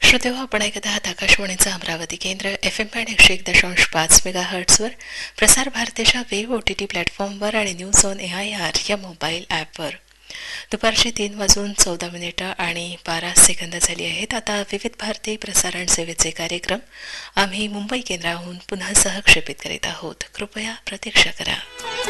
श्रोतेहो, आपण ऐकत आहात आकाशवाणीचं अमरावती केंद्र FM बँड 101.5 मेगाहर्ट्झवर, प्रसार भारतीच्या वेब OTT प्लॅटफॉर्मवर आणि न्यूज ऑन AIR या मोबाईल ॲपवर. दुपारची 3:14 आणि 12 सेकंद झाली आहेत. आता विविध भारती प्रसारण सेवेचे कार्यक्रम आम्ही मुंबई केंद्राहून पुन्हा सहक्षेपित करीत आहोत. कृपया प्रतीक्षा करा.